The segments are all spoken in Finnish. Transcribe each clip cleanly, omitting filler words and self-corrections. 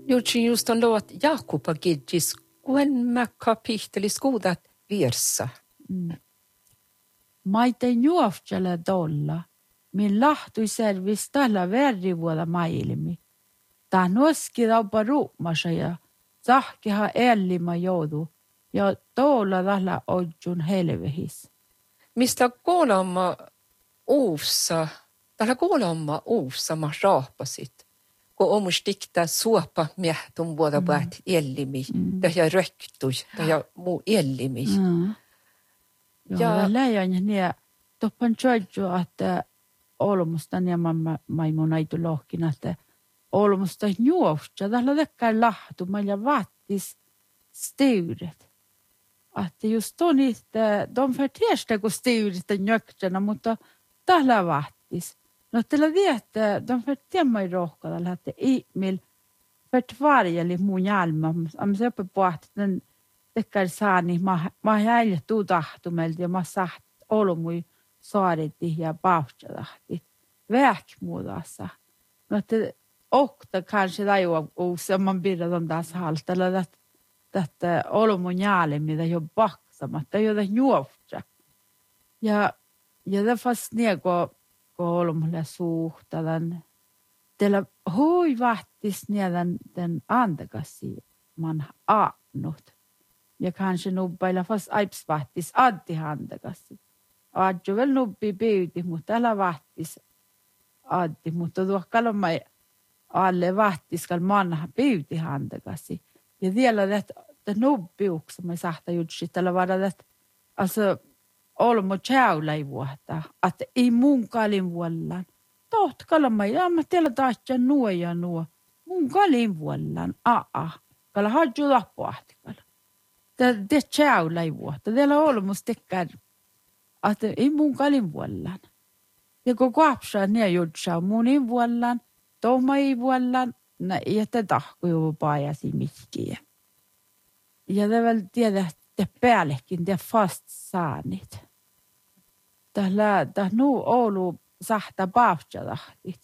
Juuri just on luot Jakuba Gidgis, kun mä kapitelis kuudat virsa. Mä tein juoftjalla tolla. Min lahtui servis tällä verrivuoda mailmi. Tää nuoski taupa ruumassa ja tahkiha ellimä joudu. Ja tolla tällä ojun helvehis. Mistä kuulemma uufsa, tällä kuulemma uufsa mä raapasit. Kun omus dikta suopa miehtun vuoda päät ellimi. Ja röktui, ja muu ellimi. Ja läjän niin, toppan tjoidju, että olmusta ja maimun aitu lohkin, että olmusta juosta. Tällä tekkään lahtuma ja vaattis styyret. Että just ton että de för tiestä kun styyret on njöktsänä, mutta tällä vaattis. No tällä viettä, de för tiemmai rohkalla, että ihmil för tvarjeli mun jälmä. Am se oppe pohti, den tekkään saani, mä jäljä tuu tahtumelta ja mä saat olmui saaritti ja pauhtjalahti. Väkmuudassa. No että okta kanske tajua useamman birran taas haltalla, että olmun jälleen, mitä jo baksamatta, jota juoftja. Ja det fast nieko olmulle suhtadan. Teillä hui vahtis den andekasi man aannut. Ja kanske nubbailla fast aips vahtis addi handekasi. Adjo väl nubbi byyti, mutta älä vahtis addi, mutta tuokkalla mai alle vahtiskal manha byyti handekasi. Ja vielä että nubbiuksa me sahta jutsi tällä vara, että alltså olmo tjäulai vuotta, että ei mun kalin vuollaan. Tohtkalla mai, mä teillä tahtja nuo ja nuo. Mun kalin vuollaan, kalla hadju lappuahtikalla. Det tjäulai vuotta, teillä olmos tekkär, että ei mun kalin vuollaan. Ja kun kuapsaa ne jutsaa munin vuollaan, tohma ei vuollaan, ja te tahku jo paajasi mihkiä. Ja te väl tiedä, että päällekin te fast saanit. Tällä nu Oulu sahta paavtjalahtit.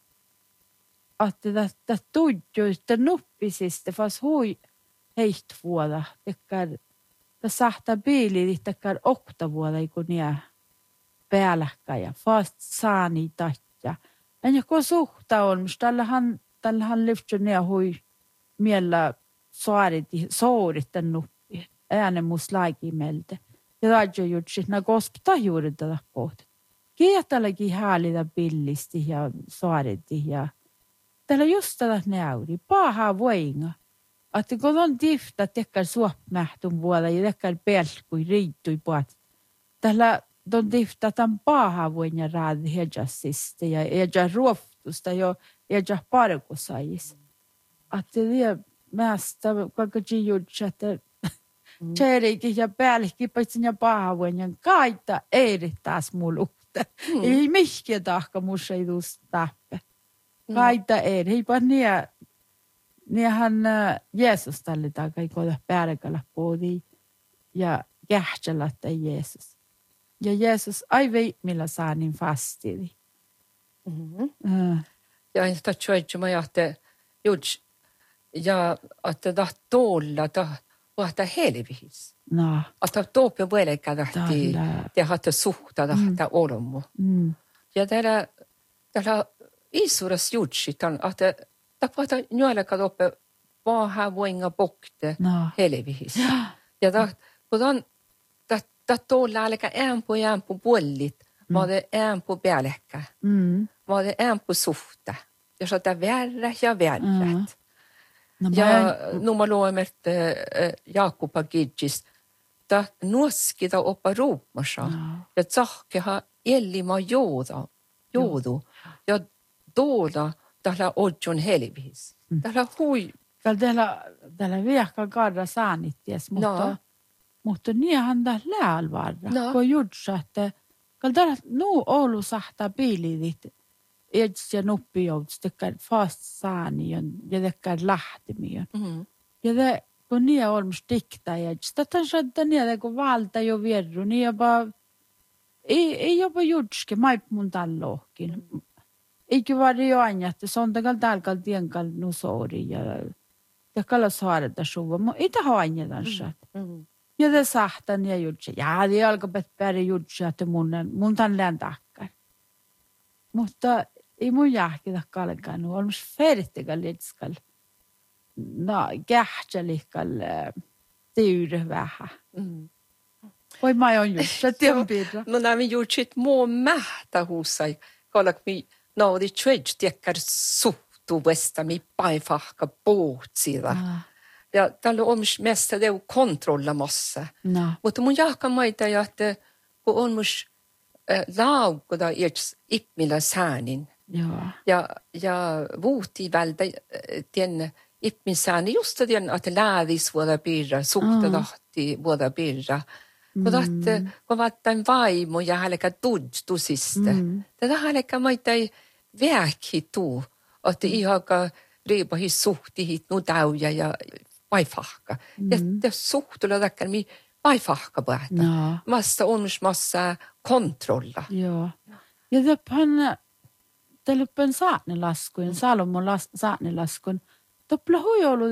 Että tämä tudjuista nuppisista fast hui heihtvuoda. Tekkär sahta biilit tekkär oktavuoda, kun jää päälläkkä ja fast saani tatja. En joku suhta on, mutta tällähän lyftsy ne hui miellä soorittan nuppi. Äänen mus laikimeltä. Ja rajo jutsit, na kospita juuri tätä pohti. Kietälläkin häälitä pillisti ja saaritti ja tällä just tätä näyri. Paha voinga. Että kun on tifta, tekkär suopmähtun vuoda ja tekkär pelkui riittui puhat. Tällä on tifta tämän paha voinga raadi hejassista ja heja ruoftusta jo heja parkusajis. Että det mesta kaikki jutsit, Tjerikin ja päällekin paitsin ja pahavuinen. Kaita ei taas mulukta. Ei mihkiä tahka musta ei tuosta tappe. Kaita ei. Heipä niehän Jeesus tälle takai koda päällekällä poodi. Ja kähtsellä, että Jeesus. Ja Jeesus ai vei millä saa niin fastili. Ja en sitä tjoitjuma jahte juts. Ja että tahtolla tahta helvihis. No. Että topi puolekka tahti te hatte suhta tahta olmu. Ja täällä isuras jutsit on, että tapahta nuoleka toppe paha voinga pokte helvihis. Ja kun on tahtolla aleka äänpu puolit, var det äänpu päälekkä. Var det äänpu suhta. Ja så det värre ja värre. Ja nu mä luomme, että Jakuba Gidgis, että nuoskita oppa ruupmassa, ja tsahkeha ellima joudu, ja tuoda tällä ojun helvihis. Tällä hui. Tällä viekka karra saanitties, mutta niinhän tässä läälvarra, kun jutsa, että tällä nu Oulu sahtaa biilidit, ja nuppi joutus, tekkär fast saani ja tekkär lähtemiön. Ja te, kun niin on stikta, ja sitä tämän niitä, kun valta jo vierru, niin ei jopa jutske, maip mun tallohkin. Eikä vaan jo aina, että se on takal talkal tienkal nusori, ja Ja kalla saareda suva, mutta itä haanjetan saat. Ja te sahtan ja jutsi. Ja det alkoi päri jutsi, että mun tämän lään takkar. Mutta ei mun jahkita kalkaan. On myös färdiga lidskal. No, kähtsälikal tyydy vähän. Voi mä oon just, se tiedän piirra. No nämä jutsit muu mähtä huusai. Kallak mi naudi tredje tekkar suhtu vesta mi paifahka bohtsida. Ja tällä on mest det kontrolla massa. No. Mutta mun jahka maita ja että kun on myös laukoda ipmillä säänin. Ja vuhti vältä tien ipmin sääni just tien että läädis vuoda piirra, suhta tahti vuoda piirra. Mutta kun vaattain vaimo ja hälkä tudtusista. Tätä hälkä maita ei vähki tuu, että ihaka riipahi suhti nu täyjä ja vaifahka. Ja suhtulla takkar mi vaifahka päätä. Massa on myös massa kontrolla. Joo. Ja tällöpän saatnelaskun, Salomon saatnelaskun. Toppla huijolu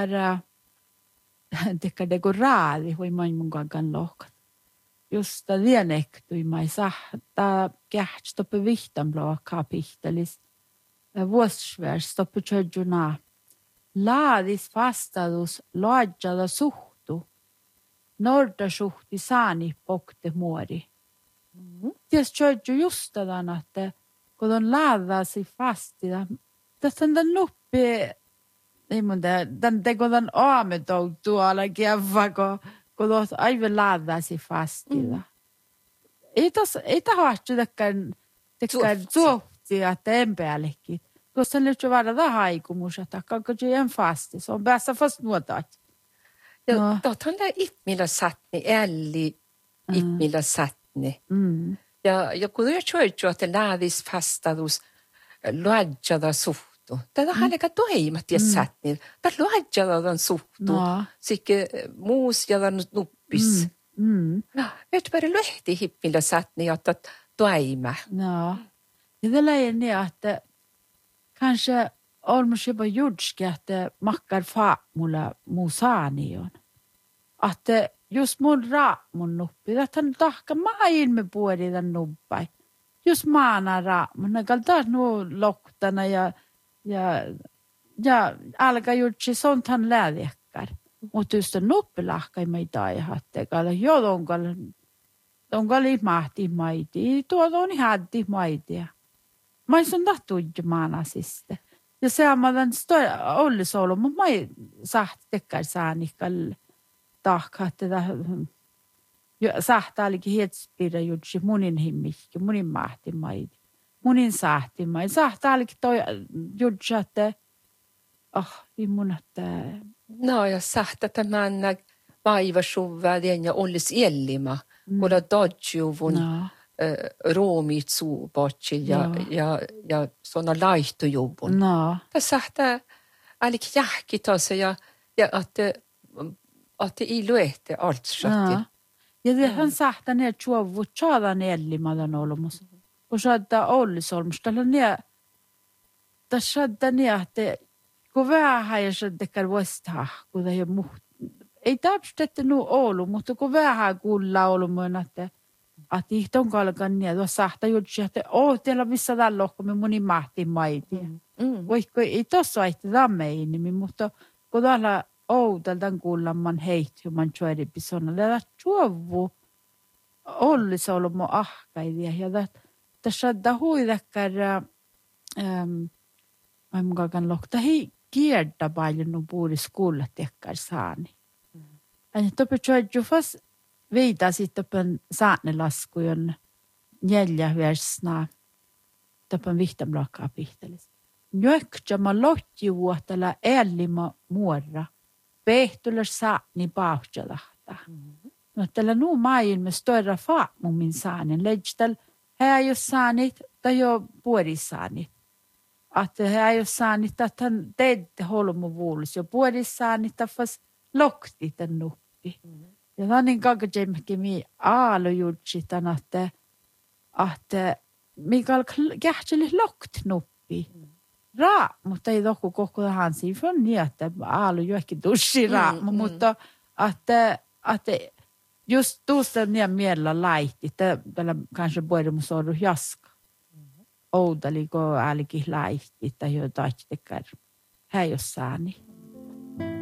takkar det går raadi, hui maailman kankan lohkat. Just det lienektui mai sahta käht stoppe vihtan blåa kapitelis. Vuosvärs stoppe tjöjuna. Laadis vastadus loadjada suhtu. Norda suhti saani pokte muori. Ties tjöjju just tämän, että kun on laadasi fastida. Tässä on tämän nuppi. Ei mun tämän tekodan aametoutu tuolla kievä, kun olet aivan laadasi fastida. Ei tahahtu tekään suhtia, että en päällekin. Koska nyt jo varada haikumus, että kalko en fasti. Se on päässä fast nuotat. Ja totan det ipmillä sattni, älli ipmillä sattni. Ja kun jag tjöjju, että laadis fastadus loadjada suhtu. Tätä hälkä toimat ja sattni. Tätä loadjada suhtu. Sikke muus ja nuppis. Nyt pari lehti ipmillä sattni, jotta toima. Ja det är ni att kanske olmus jopa judski, että makkar mulla musaanion. Että just mun mun nuppi, että hän tahka maailme puoli tämän nuppai. Just maana raamun, ne kaltaas nu loktana ja alkaa judski sontan lädjekkar. Mutta just nuppi lahkai meitä ei hatteekalla, onko li mahti maiti, tuolla on häddi maitia. Mä en tahtuja maanasista. Ja se on tämän ollisolo, mutta mä en sahti tekkär saanikal tahkaa, että sahtaa olikin hietspirra jutsi munin himmikki, munin mahti maiti, munin sahti maiti. Sahtaa olikin toi jutsi, että mun, että no ja sahta tämän vaivasuväädien ja ollis ellimä, kun dodjuvun roomit suupochi ja såna laihtojubun. Tässä sahta alik jahki tose ja att i luette allt shatti. Ja det han sahta ner chuovu chadan ellimadan olomus. Och shadda ollisolmus tällä ner ta shadda ner että kun vähän ja shadda karvasta kun det är muht. Ei tapstette nu olu, mutta kun vähän kuulla olumun että ihton kalkan niin tuossa sahta jutsi, että teillä on missä tällä lohkomme moni mahti maiti. Voiko ei tuossa aitte tammeini, mutta kun täällä outaltan kuullaman heitty, man tjueripi sonna, että tjuovu olisi ollut mun ahkaidia. Ja tässä huidakkar, mä mun kalkan lohta, hei kiertä paljon nu puhulis kuulla tekkar saani. Ja toppe tjueripi fast veitä sitten toppen saatnelaskujen 4 versna toppen vihtamlakaa pihtelis. Njökkämä lohtivuotella ellima muorra. Pehtuller saatni pauhtjalahta. No tällä nuu maailma störra faatmu min saanen. Leijtäl hää jos saanit tai jo puolisaanit. Että hää jos saanit, että hän teette holmu vuolis. Jo puolisaanit taffas lokti tän nuppi. Ja tämä on niin kakajemmekin mi aalujutsi tämän, että mikä kähtseli lokt nuppi. mutta ei toku koko hansi för niin, että alu jokin dushi mutta että just tuossa niin mielellä laihti, että tällä kanske borde mun saada jaska. Oudaliko älki laihti, että jotain tekee. Hei jos saani.